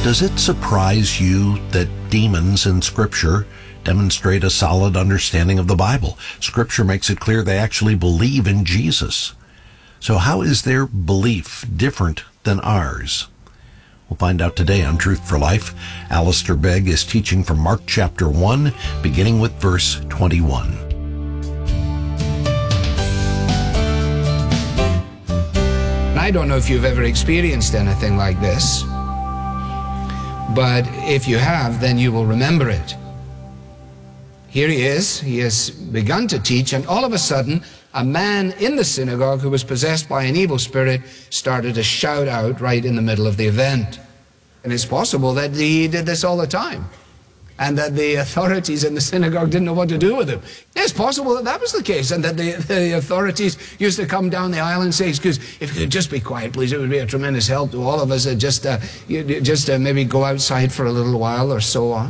Does it surprise you that demons in Scripture demonstrate a solid understanding of the Bible? Scripture makes it clear they actually believe in Jesus. So how is their belief different than ours? We'll find out today on Truth for Life. Alistair Begg is teaching from Mark chapter 1, beginning with verse 21. I don't know if you've ever experienced anything like this, but if you have, then you will remember it. Here he has begun to teach, and all of a sudden, a man in the synagogue who was possessed by an evil spirit started to shout out right in the middle of the event. And it's possible that he did this all the time, and that the authorities in the synagogue didn't know what to do with him. It's possible that that was the case, and that the authorities used to come down the aisle and say, "Excuse, if you could just be quiet, please, it would be a tremendous help to all of us. Just maybe go outside for a little while," or so on.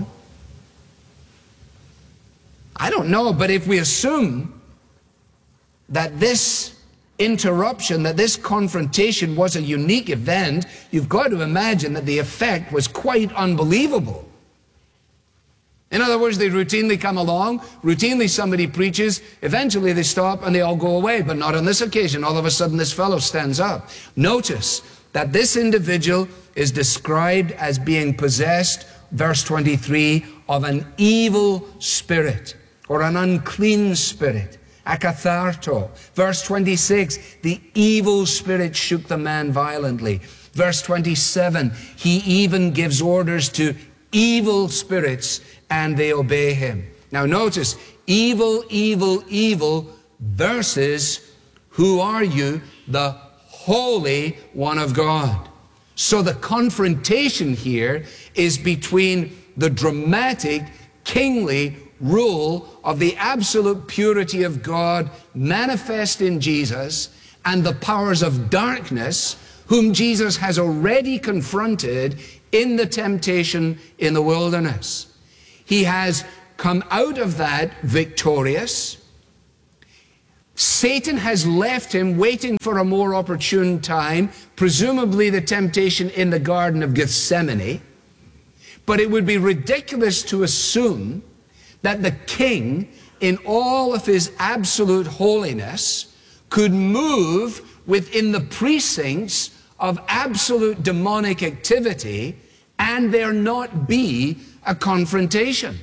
I don't know, but if we assume that this interruption, that this confrontation was a unique event, you've got to imagine that the effect was quite unbelievable. In other words, they routinely come along, routinely somebody preaches, eventually they stop and they all go away, but not on this occasion. All of a sudden this fellow stands up. Notice that this individual is described as being possessed, verse 23, of an evil spirit, or an unclean spirit, akatharto. Verse 26, the evil spirit shook the man violently. Verse 27, he even gives orders to evil spirits and they obey him. Now notice, evil, evil, evil versus who are you? The Holy One of God. So the confrontation here is between the dramatic, kingly rule of the absolute purity of God manifest in Jesus and the powers of darkness whom Jesus has already confronted in the temptation in the wilderness. He has come out of that victorious. Satan has left him waiting for a more opportune time, presumably the temptation in the Garden of Gethsemane. But it would be ridiculous to assume that the king, in all of his absolute holiness, could move within the precincts of absolute demonic activity and there not be a confrontation.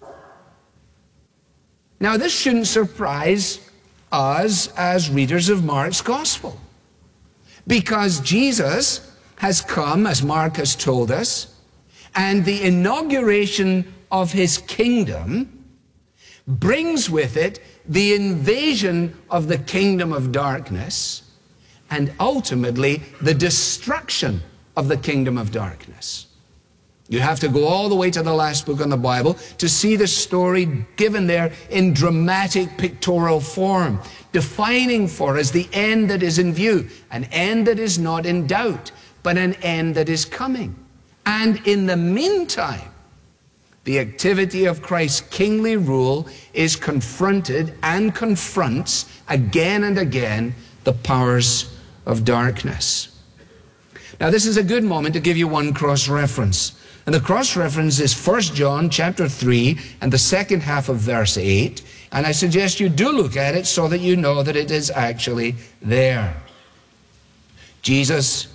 Now, this shouldn't surprise us as readers of Mark's gospel, because Jesus has come, as Mark has told us, and the inauguration of his kingdom brings with it the invasion of the kingdom of darkness and ultimately the destruction of the kingdom of darkness. You have to go all the way to the last book in the Bible to see the story given there in dramatic pictorial form, defining for us the end that is in view, an end that is not in doubt, but an end that is coming. And in the meantime, the activity of Christ's kingly rule is confronted and confronts again and again the powers of darkness. Now, this is a good moment to give you one cross-reference. And the cross-reference is 1 John chapter 3 and the second half of verse 8. And I suggest you do look at it so that you know that it is actually there. Jesus,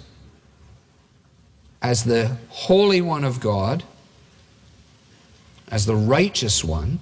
as the Holy One of God, as the righteous one,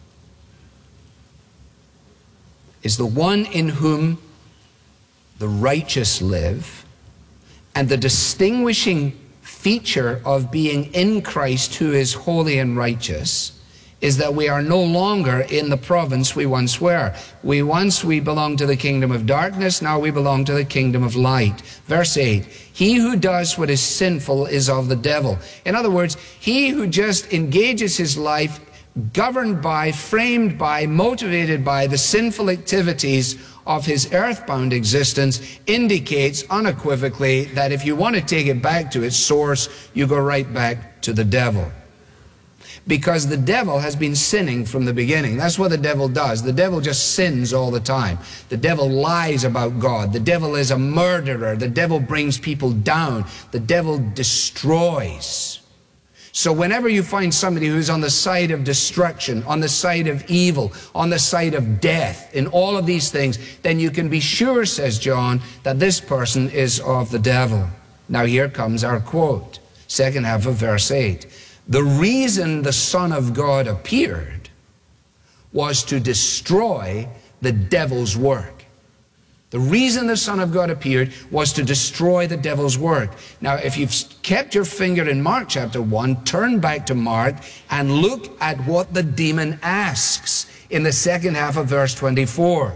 is the one in whom the righteous live, and the distinguishing feature of being in Christ, who is holy and righteous, is that we are no longer in the province we once were. We belonged to the kingdom of darkness, now we belong to the kingdom of light. Verse 8, he who does what is sinful is of the devil. In other words, he who just engages his life governed by, framed by, motivated by the sinful activities of his earthbound existence indicates unequivocally that if you want to take it back to its source, you go right back to the devil. Because the devil has been sinning from the beginning. That's what the devil does. The devil just sins all the time. The devil lies about God. The devil is a murderer. The devil brings people down. The devil destroys. So whenever you find somebody who's on the side of destruction, on the side of evil, on the side of death, in all of these things, then you can be sure, says John, that this person is of the devil. Now here comes our quote, second half of verse 8. The reason the Son of God appeared was to destroy the devil's work. The reason the Son of God appeared was to destroy the devil's work. Now, if you've kept your finger in Mark chapter 1, turn back to Mark and look at what the demon asks in the second half of verse 24.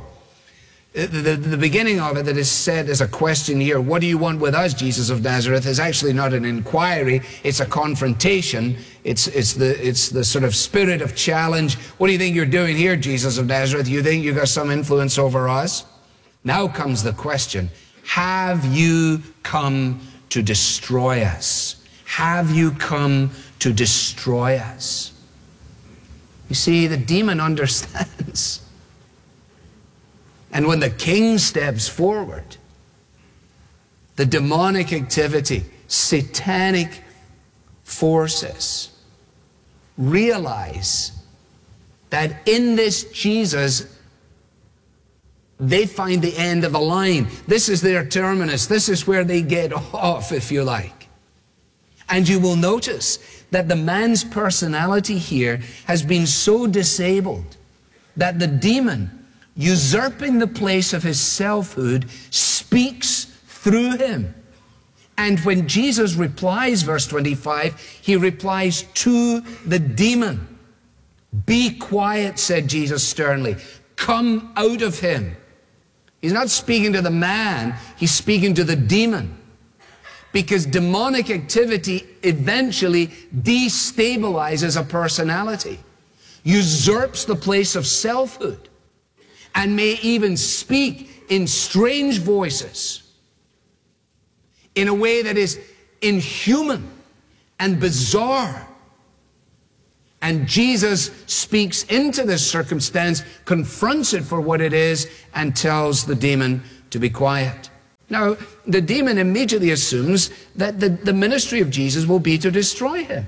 The beginning of it that is said as a question here, what do you want with us, Jesus of Nazareth, is actually not an inquiry, it's a confrontation. It's the sort of spirit of challenge. What do you think you're doing here, Jesus of Nazareth? You think you got some influence over us? Now comes the question, have you come to destroy us? Have you come to destroy us? You see, the demon understands. And when the king steps forward, the demonic activity, satanic forces realize that in this Jesus, they find the end of the line. This is their terminus. This is where they get off, if you like. And you will notice that the man's personality here has been so disabled that the demon, usurping the place of his selfhood, speaks through him. And when Jesus replies, verse 25, he replies to the demon. Be quiet, said Jesus sternly. Come out of him. He's not speaking to the man, he's speaking to the demon. Because demonic activity eventually destabilizes a personality, usurps the place of selfhood, and may even speak in strange voices in a way that is inhuman and bizarre. And Jesus speaks into this circumstance, confronts it for what it is, and tells the demon to be quiet. Now, the demon immediately assumes that the ministry of Jesus will be to destroy him.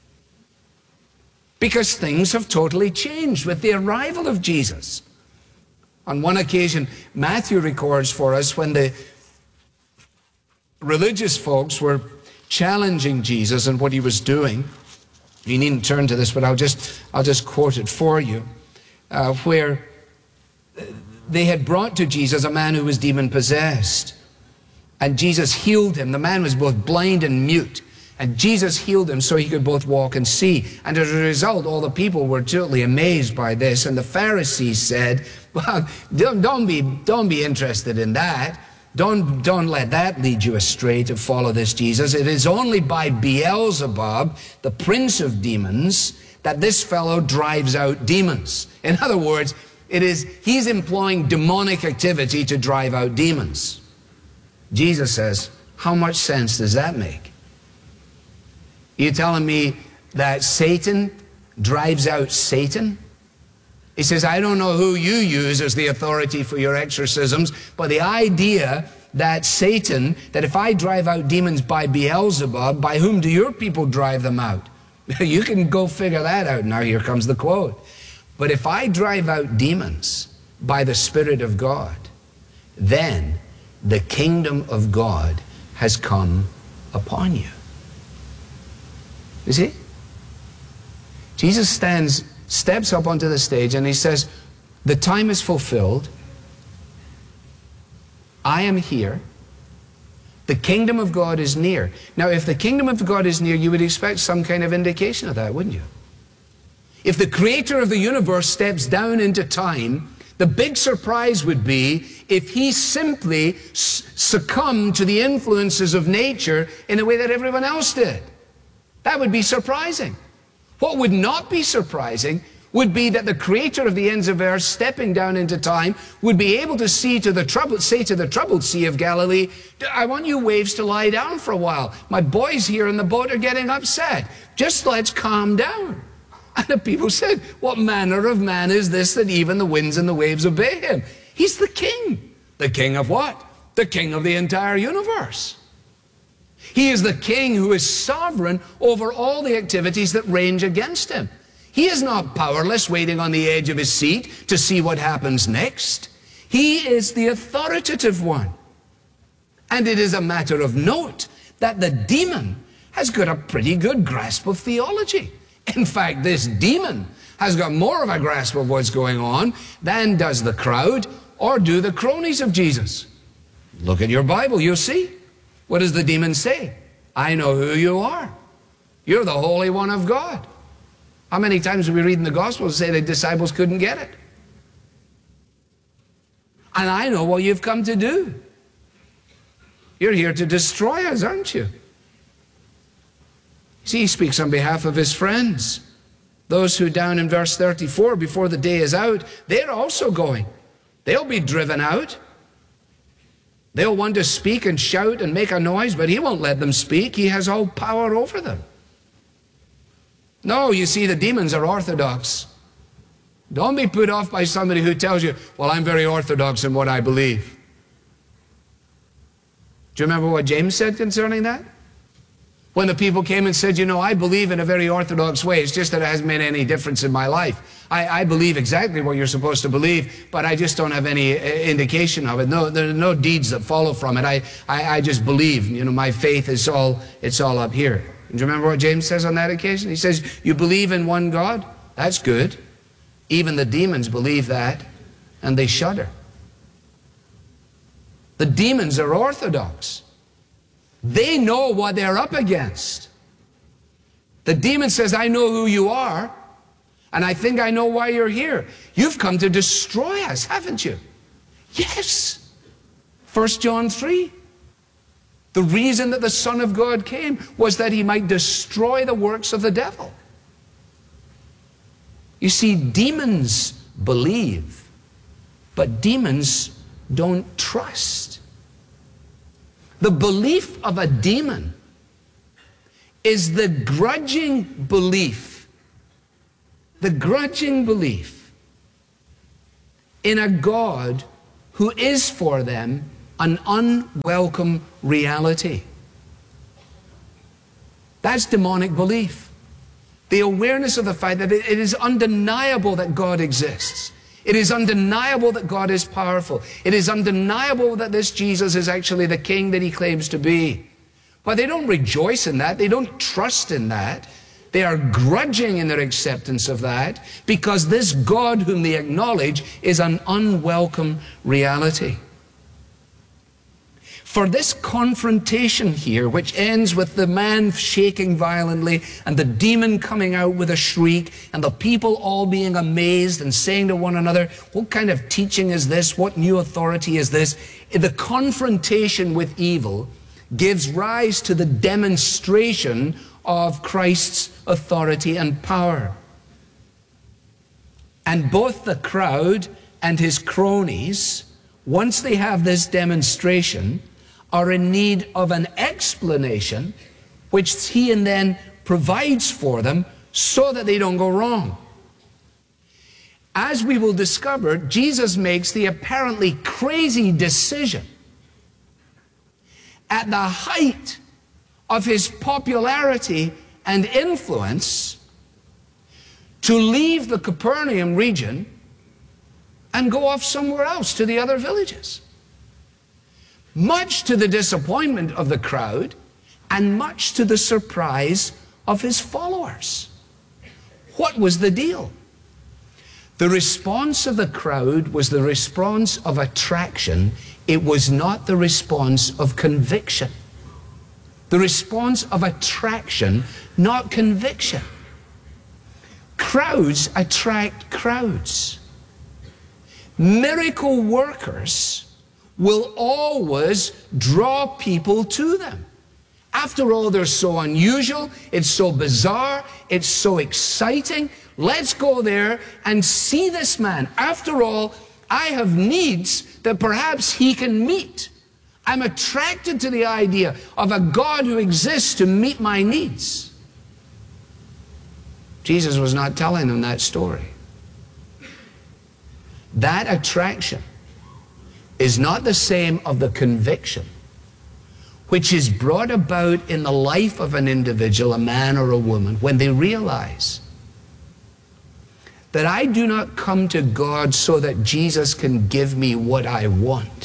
Because things have totally changed with the arrival of Jesus. On one occasion, Matthew records for us when the religious folks were challenging Jesus and what he was doing. You needn't turn to this, but I'll just quote it for you, where they had brought to Jesus a man who was demon-possessed, and Jesus healed him. The man was both blind and mute, and Jesus healed him so he could both walk and see. And as a result, all the people were totally amazed by this, and the Pharisees said, well, don't be interested in that. Don't let that lead you astray to follow this Jesus. It is only by Beelzebub, the prince of demons, that this fellow drives out demons. In other words, he's employing demonic activity to drive out demons. Jesus says, how much sense does that make? You telling me that Satan drives out Satan? He says, I don't know who you use as the authority for your exorcisms, but the idea that Satan, that if I drive out demons by Beelzebub, by whom do your people drive them out? You can go figure that out. Now here comes the quote. But if I drive out demons by the Spirit of God, then the kingdom of God has come upon you. You see? Jesus steps up onto the stage and he says, the time is fulfilled. I am here. The kingdom of God is near. Now, if the kingdom of God is near, you would expect some kind of indication of that, wouldn't you? If the creator of the universe steps down into time, the big surprise would be if he simply succumbed to the influences of nature in a way that everyone else did. That would be surprising. What would not be surprising would be that the creator of the ends of earth, stepping down into time, would be able to say to the troubled Sea of Galilee, I want you waves to lie down for a while. My boys here in the boat are getting upset. Just let's calm down. And the people said, what manner of man is this that even the winds and the waves obey him? He's the king. The king of what? The king of the entire universe. He is the king who is sovereign over all the activities that range against him. He is not powerless, waiting on the edge of his seat to see what happens next. He is the authoritative one. And it is a matter of note that the demon has got a pretty good grasp of theology. In fact, this demon has got more of a grasp of what's going on than does the crowd or do the cronies of Jesus. Look at your Bible, you'll see. What does the demon say? I know who you are. You're the Holy One of God. How many times do we read in the Gospels say the disciples couldn't get it? And I know what you've come to do. You're here to destroy us, aren't you? See, he speaks on behalf of his friends. Those who down in verse 34, before the day is out, they're also going. They'll be driven out. They'll want to speak and shout and make a noise, but he won't let them speak. He has all power over them. No, you see, the demons are orthodox. Don't be put off by somebody who tells you, well, I'm very orthodox in what I believe. Do you remember what James said concerning that? When the people came and said, you know, I believe in a very orthodox way. It's just that it hasn't made any difference in my life. I believe exactly what you're supposed to believe, but I just don't have any indication of it. No, there are no deeds that follow from it. I just believe. You know, my faith is it's all up here. Do you remember what James says on that occasion? He says, you believe in one God? That's good. Even the demons believe that, and they shudder. The demons are orthodox. They know what they're up against. The demon says, I know who you are, and I think I know why you're here. You've come to destroy us, haven't you? Yes. 1 John 3. The reason that the Son of God came was that he might destroy the works of the devil. You see, demons believe, but demons don't trust. The belief of a demon is the grudging belief in a God who is for them an unwelcome reality. That's demonic belief. The awareness of the fact that it is undeniable that God exists. It is undeniable that God is powerful. It is undeniable that this Jesus is actually the king that he claims to be. But they don't rejoice in that. They don't trust in that. They are grudging in their acceptance of that because this God whom they acknowledge is an unwelcome reality. For this confrontation here, which ends with the man shaking violently and the demon coming out with a shriek and the people all being amazed and saying to one another, what kind of teaching is this? What new authority is this? The confrontation with evil gives rise to the demonstration of Christ's authority and power. And both the crowd and his cronies, once they have this demonstration, are in need of an explanation which he and then provides for them so that they don't go wrong. As we will discover, Jesus makes the apparently crazy decision at the height of his popularity and influence to leave the Capernaum region and go off somewhere else to the other villages. Much to the disappointment of the crowd and much to the surprise of his followers. What was the deal? The response of the crowd was the response of attraction. It was not the response of conviction. The response of attraction, not conviction. Crowds attract crowds. Miracle workers will always draw people to them. After all, they're so unusual, it's so bizarre, it's so exciting. Let's go there and see this man. After all, I have needs that perhaps he can meet. I'm attracted to the idea of a God who exists to meet my needs. Jesus was not telling them that story. That attraction is not the same of the conviction which is brought about in the life of an individual, a man or a woman, when they realize that I do not come to God so that Jesus can give me what I want,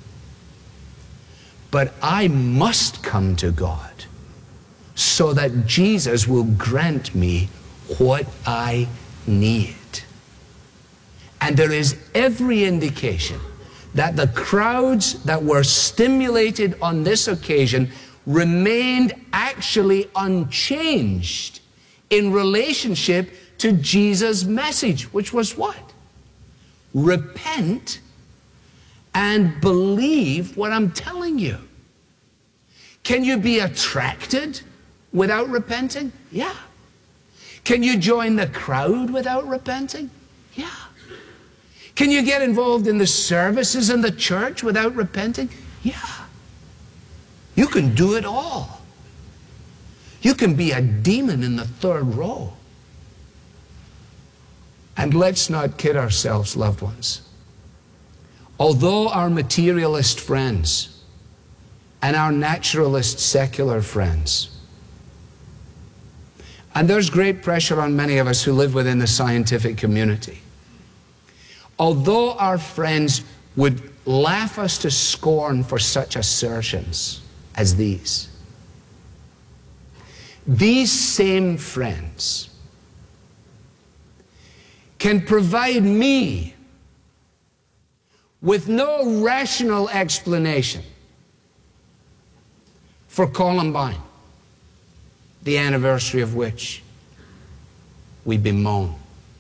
but I must come to God so that Jesus will grant me what I need. And there is every indication that the crowds that were stimulated on this occasion remained actually unchanged in relationship to Jesus' message, which was what? Repent and believe what I'm telling you. Can you be attracted without repenting? Yeah. Can you join the crowd without repenting? Yeah. Can you get involved in the services in the church without repenting? Yeah. You can do it all. You can be a demon in the third row. And let's not kid ourselves, loved ones. Although our materialist friends and our naturalist secular friends, and there's great pressure on many of us who live within the scientific community, although our friends would laugh us to scorn for such assertions as these same friends can provide me with no rational explanation for Columbine, the anniversary of which we bemoan,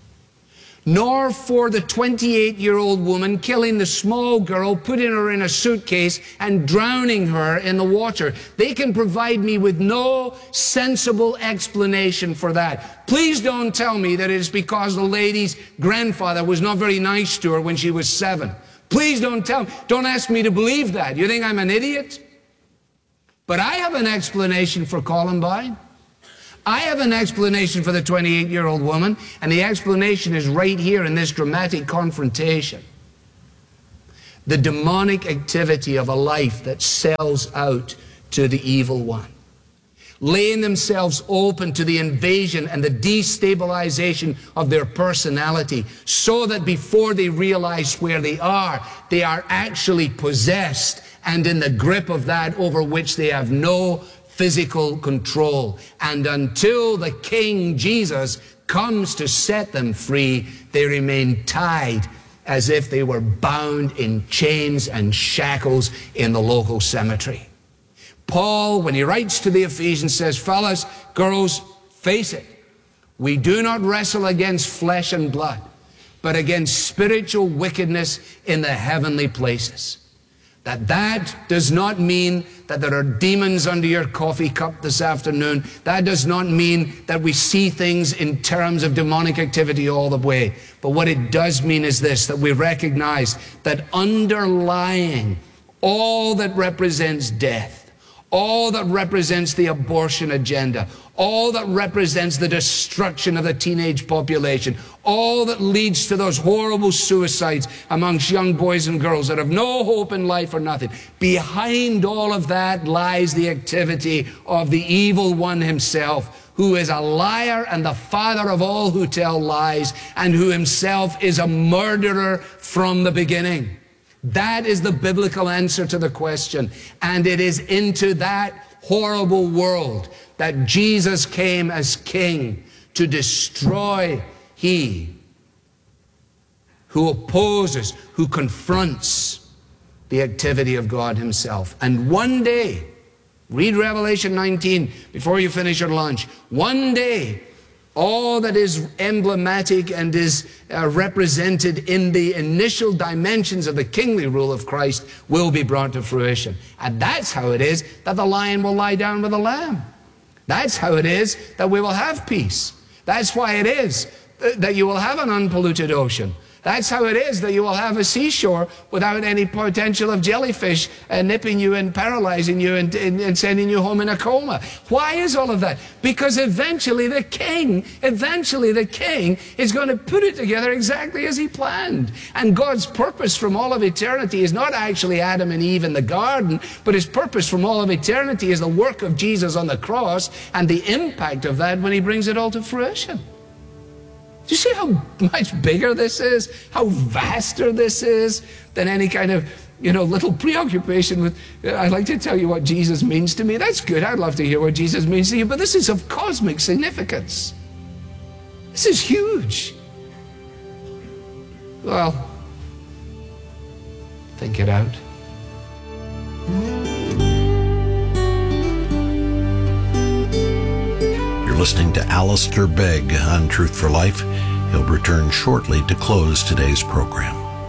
nor for the 28-year-old woman killing the small girl, putting her in a suitcase and drowning her in the water. They can provide me with no sensible explanation for that. Please don't tell me that it is because the lady's grandfather was not very nice to her when she was 7. Please don't ask me to believe that. You think I'm an idiot? But I have an explanation for Columbine. I have an explanation for the 28-year-old woman, and the explanation is right here in this dramatic confrontation. The demonic activity of a life that sells out to the evil one, laying themselves open to the invasion and the destabilization of their personality, so that before they realize where they are actually possessed and in the grip of that over which they have no physical control. And until the King Jesus comes to set them free, they remain tied as if they were bound in chains and shackles in the local cemetery. Paul, when he writes to the Ephesians, says, fellas, girls, face it. We do not wrestle against flesh and blood, but against spiritual wickedness in the heavenly places. That does not mean that there are demons under your coffee cup this afternoon. That does not mean that we see things in terms of demonic activity all the way. But what it does mean is this, that we recognize that underlying all that represents death, all that represents the abortion agenda, all that represents the destruction of the teenage population, all that leads to those horrible suicides amongst young boys and girls that have no hope in life or nothing. Behind all of that lies the activity of the evil one himself, who is a liar and the father of all who tell lies, and who himself is a murderer from the beginning. That is the biblical answer to the question. And it is into that horrible world that Jesus came as King to destroy he who opposes, who confronts the activity of God himself. And one day, read Revelation 19 before you finish your lunch, one day, all that is emblematic and is represented in the initial dimensions of the kingly rule of Christ will be brought to fruition. And that's how it is that the lion will lie down with the lamb. That's how it is that we will have peace. That's why it is that you will have an unpolluted ocean. That's how it is that you will have a seashore without any potential of jellyfish nipping you and paralyzing you and sending you home in a coma. Why is all of that? Because eventually the king is going to put it together exactly as he planned. And God's purpose from all of eternity is not actually Adam and Eve in the garden, but his purpose from all of eternity is the work of Jesus on the cross and the impact of that when he brings it all to fruition. Do you see how much bigger this is? How vaster this is than any kind of, little preoccupation with, I'd like to tell you what Jesus means to me. That's good. I'd love to hear what Jesus means to you. But this is of cosmic significance. This is huge. Well, think it out. Listening to Alistair Begg on Truth for Life. He'll return shortly to close today's program.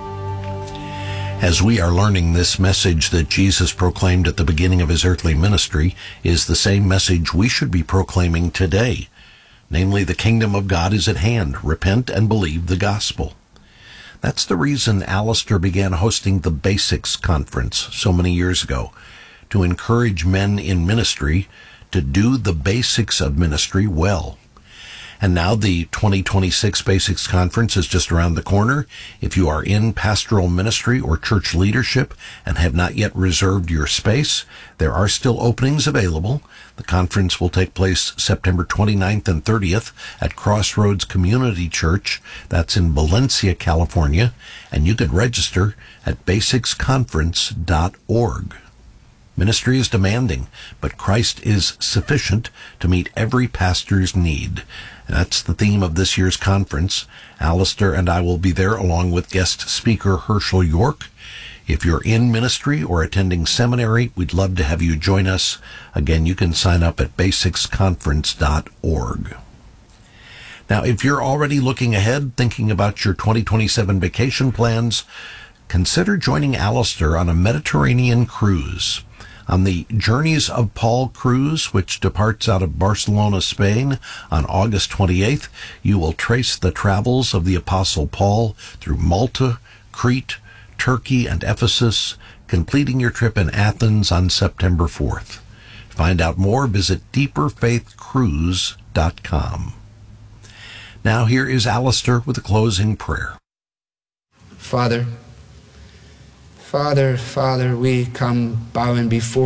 As we are learning, this message that Jesus proclaimed at the beginning of his earthly ministry is the same message we should be proclaiming today. Namely, the kingdom of God is at hand. Repent and believe the gospel. That's the reason Alistair began hosting the Basics Conference so many years ago, to encourage men in ministry to do the basics of ministry well. And now the 2026 Basics Conference is just around the corner. If you are in pastoral ministry or church leadership and have not yet reserved your space, there are still openings available. The conference will take place September 29th and 30th at Crossroads Community Church. That's in Valencia, California. And you can register at basicsconference.org. Ministry is demanding, but Christ is sufficient to meet every pastor's need. That's the theme of this year's conference. Alistair and I will be there along with guest speaker Herschel York. If you're in ministry or attending seminary, we'd love to have you join us. Again, you can sign up at basicsconference.org. Now, if you're already looking ahead, thinking about your 2027 vacation plans, consider joining Alistair on a Mediterranean cruise. On the Journeys of Paul cruise, which departs out of Barcelona, Spain, on August 28th, you will trace the travels of the Apostle Paul through Malta, Crete, Turkey, and Ephesus, completing your trip in Athens on September 4th. To find out more, visit deeperfaithcruise.com. Now here is Alistair with a closing prayer. Father, we come bowing before